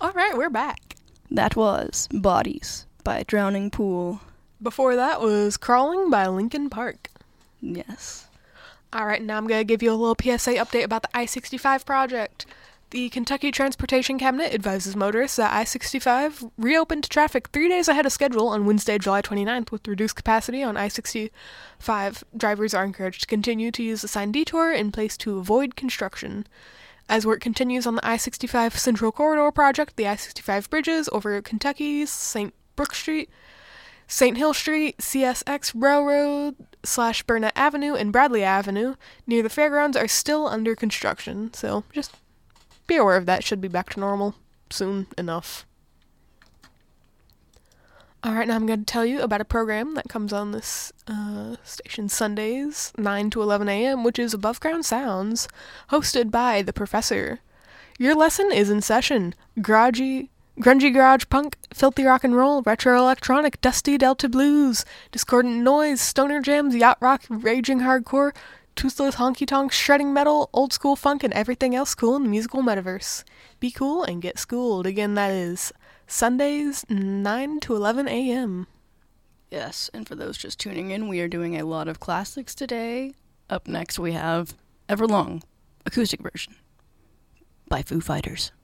Alright, we're back. That was Bodies by Drowning Pool. Before that was Crawling by Linkin Park. Yes. Alright, now I'm going to give you a little PSA update about the I-65 project. The Kentucky Transportation Cabinet advises motorists that I-65 reopened to traffic 3 days ahead of schedule on Wednesday, July 29th, with reduced capacity on I-65. Drivers are encouraged to continue to use the signed detour in place to avoid construction. As work continues on the I-65 Central Corridor project, the I-65 bridges over Kentucky's St. Brooke Street, St. Hill Street, CSX Railroad / Burnett Avenue, and Bradley Avenue near the fairgrounds are still under construction, so just be aware of that. Should be back to normal soon enough. Alright, now I'm going to tell you about a program that comes on this station Sundays, 9 to 11 a.m., which is Above Ground Sounds, hosted by The Professor. Your lesson is in session. Grungy garage punk, filthy rock and roll, retro electronic, dusty Delta blues, discordant noise, stoner jams, yacht rock, raging hardcore, toothless honky tonks, shredding metal, old school funk, and everything else cool in the musical metaverse. Be cool and get schooled. Again, that is Sundays, 9 to 11 a.m. Yes, and for those just tuning in, we are doing a lot of classics today. Up next we have Everlong, acoustic version by Foo Fighters.